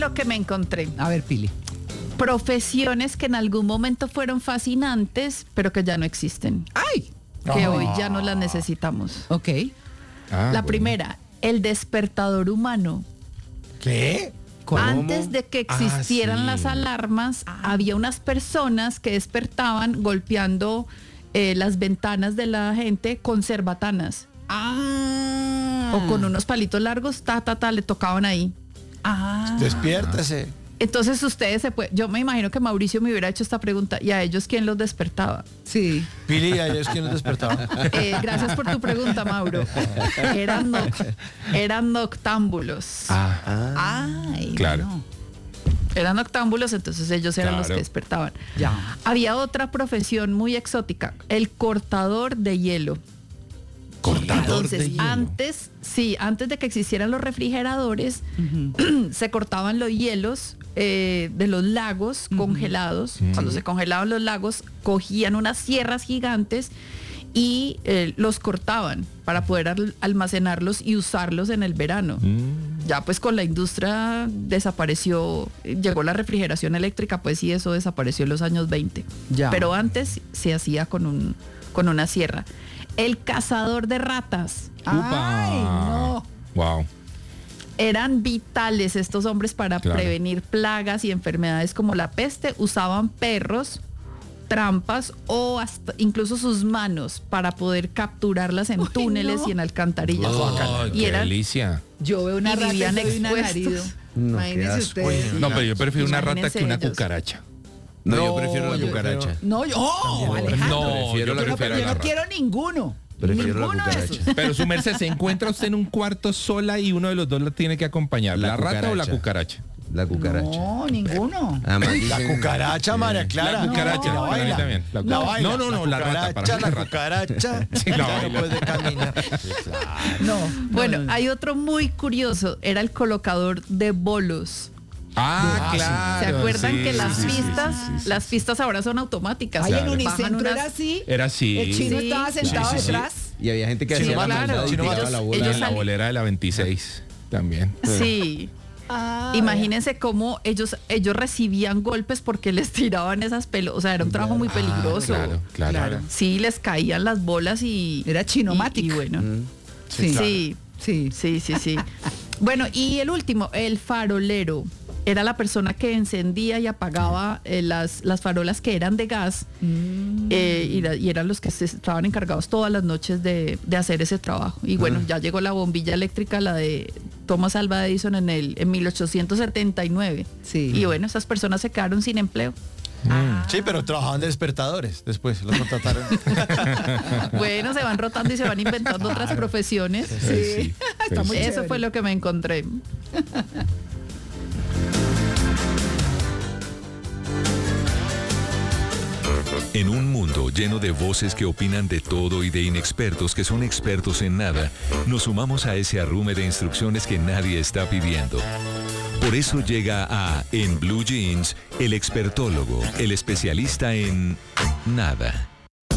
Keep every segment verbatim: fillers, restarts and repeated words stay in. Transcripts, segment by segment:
lo que me encontré. A ver, Pili. Profesiones que en algún momento fueron fascinantes, pero que ya no existen. ¡Ay! Que Oh. hoy ya no las necesitamos. Ok. Ah, La bueno. primera, el despertador humano. ¿Qué? ¿Cómo? Antes de que existieran Ah, sí. las alarmas, había unas personas que despertaban golpeando eh, las ventanas de la gente con cerbatanas Ah. o con unos palitos largos, ta, ta, ta, le tocaban ahí. Ah. Despiértese. Entonces ustedes se pueden, yo me imagino que Mauricio me hubiera hecho esta pregunta, ¿y a ellos quién los despertaba? Sí. Pili, ¿a ellos quién nos despertaba? Eh, gracias por tu pregunta, Mauro. Eran, noc- eran noctámbulos. Ah. Ay. Claro. no. Eran noctámbulos, entonces ellos eran los Claro. que despertaban. Ya. Había otra profesión muy exótica, el cortador de hielo. Cortador Entonces, de hielo. antes, sí, antes de que existieran los refrigeradores, se cortaban los hielos eh, de los lagos congelados. Cuando se congelaban los lagos, cogían unas sierras gigantes y eh, los cortaban para poder al- almacenarlos y usarlos en el verano. Mm. Ya pues con la industria desapareció, eh, llegó la refrigeración eléctrica, pues sí, eso desapareció en los años veinte. Ya. Pero antes se hacía con, un, con una sierra. El cazador de ratas. Ay, no. Wow. Eran vitales estos hombres para Claro. prevenir plagas y enfermedades como la peste. Usaban perros, trampas o hasta incluso sus manos para poder capturarlas en Uy, túneles no. y en alcantarillas. Ay, y qué eran, delicia. Yo veo una Y rata y vivían doy un expuestos. alarido. No, qué Imagínense asco. ustedes. No, pero yo prefiero una rata Imagínense que una ellos. cucaracha. No, yo No, prefiero la yo cucaracha. No, yo, oh, Alejandro. No, Prefiero yo la prefiero Pero la yo no rata. quiero ninguno. Prefiero la ninguno de cucaracha. esos. Pero su merced, se encuentra usted en un cuarto sola y uno de los dos la tiene que acompañar. ¿La, La rata o la cucaracha. cucaracha? La cucaracha. No, ninguno. Además, La dicen- cucaracha, María Clara. La cucaracha. No, para mí baila. también. La, No, cucaracha. no, no, no, la, rata. Para mí la la rata. cucaracha. Sí, la ya baila. no puede caminar. No. Bueno, no, no. hay otro muy curioso, era el colocador de bolos. Ah, claro. ¿Se acuerdan sí, que las sí, sí, pistas, sí, sí, sí. las pistas ahora son automáticas? Ahí Claro. en Bajan Unicentro unas- era así. Era así. El chino Sí, estaba sí, sentado sí, sí. detrás. Y había gente que Sí, hacía la claro. maldad y Chino tiraba Ellos- la bola. ellos En la sal- bolera de la veintiséis también. Sí. Ah, Imagínense cómo ellos, ellos recibían golpes porque les tiraban esas pelotas. O sea, era un trabajo muy peligroso. Ah, claro, claro. Sí, les caían las bolas y. Era chinomático. Y, y bueno. Mm. Sí. Sí, Sí. sí, sí, sí. Bueno, y el último, el farolero. Era la persona que encendía y apagaba eh, las, las farolas que eran de gas Mm. eh, y, la- y eran los que se estaban encargados todas las noches de, de hacer ese trabajo. Y bueno, ya llegó la bombilla eléctrica, la de Thomas Alva Edison en, el, en mil ochocientos setenta y nueve. Sí. Y bueno, esas personas se quedaron sin empleo. Sí, pero trabajaban de despertadores. Después los contrataron. Bueno, se van rotando y se van inventando otras profesiones. Sí. Está muy Eso chévere. fue lo que me encontré. En un mundo lleno de voces que opinan de todo y de inexpertos que son expertos en nada, nos sumamos a ese arrume de instrucciones que nadie está pidiendo. Por eso llega a En Blue Jeans, el expertólogo, el especialista en nada.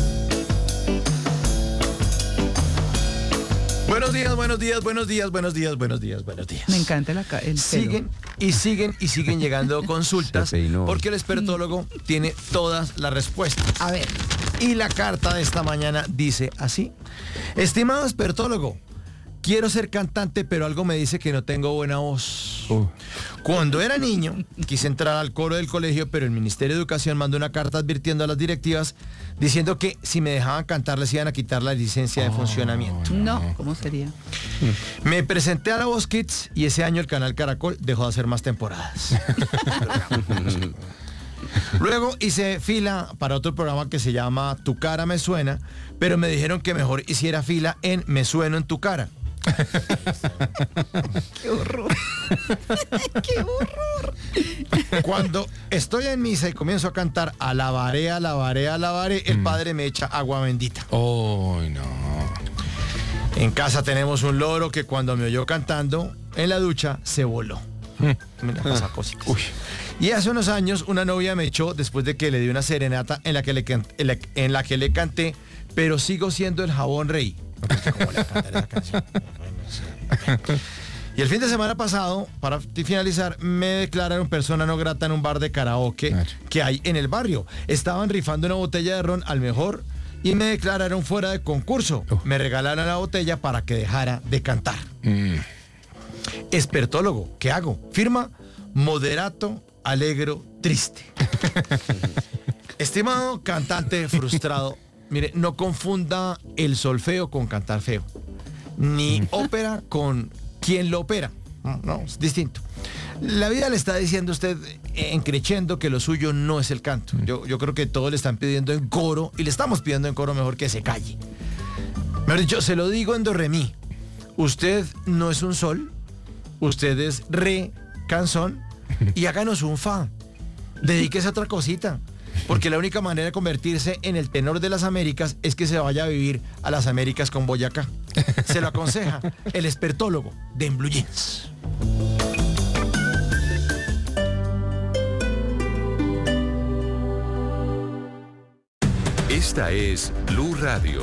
Buenos días, buenos días, buenos días, buenos días, buenos días, buenos días. Me encanta la ca- el pelo. Siguen y siguen y siguen llegando consultas Se peinó. porque el expertólogo tiene todas las respuestas. A ver. Y la carta de esta mañana dice así: estimado expertólogo, quiero ser cantante, pero algo me dice que no tengo buena voz. Uh. Cuando era niño, quise entrar al coro del colegio, pero el Ministerio de Educación mandó una carta advirtiendo a las directivas diciendo que si me dejaban cantar les iban a quitar la licencia de funcionamiento. No, ¿cómo sería? Me presenté a la Voz Kids y ese año el canal Caracol dejó de hacer más temporadas. Luego hice fila para otro programa que se llama Tu cara me suena, pero me dijeron que mejor hiciera fila en Me sueno en tu cara. Qué horror. Qué horror. Cuando estoy en misa y comienzo a cantar alabaré, alabaré, alabaré, el padre me echa agua bendita. Oh, no. En casa tenemos un loro que cuando me oyó cantando en la ducha se voló. Mira, pasa cositas. Uy. Y hace unos años una novia me echó después de que le di una serenata en la que le, can- en la, en la que le canté, pero sigo siendo el jabón rey. No, porque ¿cómo le voy a cantar esa canción? Y el fin de semana pasado, para finalizar, me declararon persona no grata en un bar de karaoke Claro. que hay en el barrio. Estaban rifando una botella de ron al mejor y me declararon fuera de concurso. Oh. Me regalaron la botella para que dejara de cantar. Mm. Espertólogo, ¿qué hago? Firma moderato, alegro, triste. Estimado cantante frustrado, mire, no confunda el solfeo con cantar feo, ni ópera con quien lo opera. No, no, es distinto. La vida le está diciendo a usted en crescendo que lo suyo no es el canto. Yo, yo creo que todos le están pidiendo en coro y le estamos pidiendo en coro mejor que se calle. Mejor dicho, se lo digo en do re mi. Usted no es un sol, usted es re canzón y háganos un fa. Dedíquese a otra cosita. Porque la única manera de convertirse en el tenor de las Américas es que se vaya a vivir a las Américas con Boyacá. Se lo aconseja el espertólogo de En Blue Jeans. Esta es Blue Radio.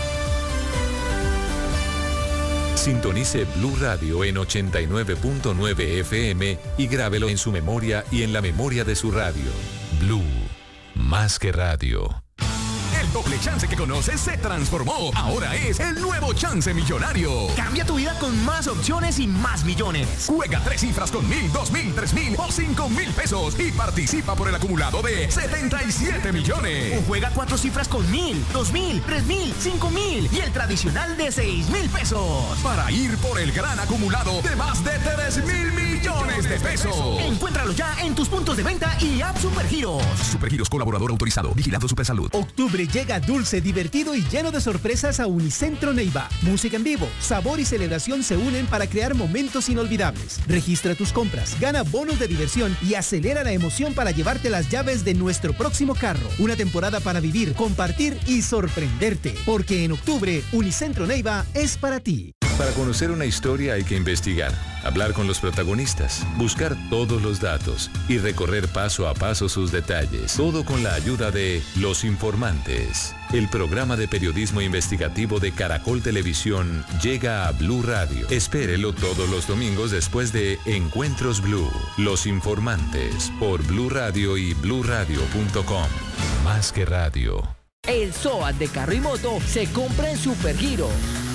Sintonice Blue Radio en ochenta y nueve punto nueve F M y grábelo en su memoria y en la memoria de su radio. Blue, más que radio. El doble chance que conoces se transformó. Ahora es el nuevo chance millonario. Cambia tu vida con más opciones y más millones. Juega tres cifras con mil, dos mil, tres mil o cinco mil pesos y participa por el acumulado de setenta y siete millones. O juega cuatro cifras con mil, dos mil, tres mil, cinco mil y el tradicional de seis mil pesos. Para ir por el gran acumulado de más de tres mil millones de pesos. Encuéntralo ya en tus puntos de venta y app Supergiros. Supergiros, colaborador autorizado. Vigilado Supersalud. Octubre llega dulce, divertido y lleno de sorpresas a Unicentro Neiva. Música en vivo, sabor y celebración se unen para crear momentos inolvidables. Registra tus compras, gana bonos de diversión y acelera la emoción para llevarte las llaves de nuestro próximo carro. Una temporada para vivir, compartir y sorprenderte. Porque en octubre, Unicentro Neiva es para ti. Para conocer una historia hay que investigar, hablar con los protagonistas, buscar todos los datos y recorrer paso a paso sus detalles. Todo con la ayuda de Los Informantes. El programa de periodismo investigativo de Caracol Televisión llega a Blue Radio. Espérelo todos los domingos después de Encuentros Blue. Los Informantes por Blue Radio y blue radio punto com. Más que radio. El SOAT de carro y moto se compra en Supergiros.